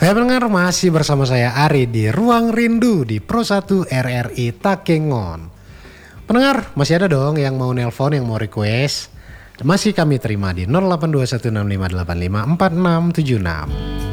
Pendengar, masih bersama saya Ari di Ruang Rindu di Pro 1 RRI Takengon. Pendengar, masih ada dong yang mau nelpon, yang mau request. Masih kami terima di 082165854676.